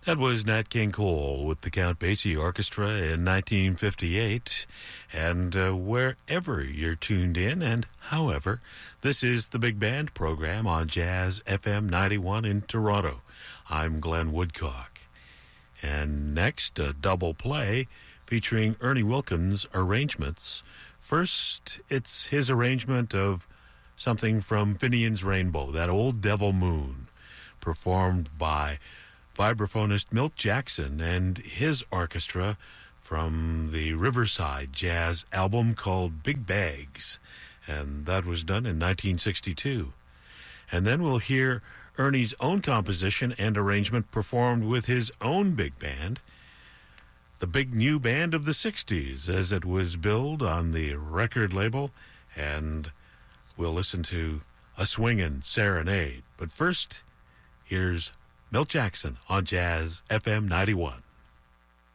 That was Nat King Cole with the Count Basie Orchestra in 1958. And wherever you're tuned in and however, this is the Big Band program on Jazz FM 91 in Toronto. I'm Glenn Woodcock. And next, a double play featuring Ernie Wilkins' arrangements. First, it's his arrangement of something from Finian's Rainbow, that old Devil Moon, performed by vibraphonist Milt Jackson and his orchestra from the Riverside Jazz album called Big Bags, and that was done in 1962. And then we'll hear Ernie's own composition and arrangement performed with his own big band, the Big New Band of the 60s, as it was billed on the record label, and we'll listen to A Swingin' Serenade. But first, here's Milt Jackson on Jazz FM 91.